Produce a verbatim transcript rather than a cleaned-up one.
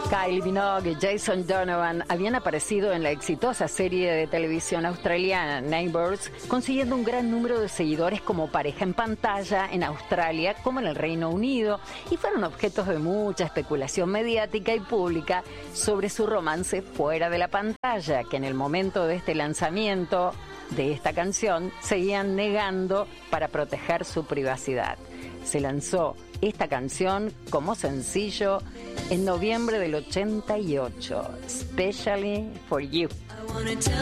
Kylie Minogue y Jason Donovan habían aparecido en la exitosa serie de televisión australiana Neighbours, consiguiendo un gran número de seguidores como pareja en pantalla en Australia como en el Reino Unido, y fueron objetos de mucha especulación mediática y pública sobre su romance fuera de la pantalla, que en el momento de este lanzamiento de esta canción seguían negando para proteger su privacidad. Se lanzó esta canción como sencillo en noviembre del ochenta y ocho, Especially for You.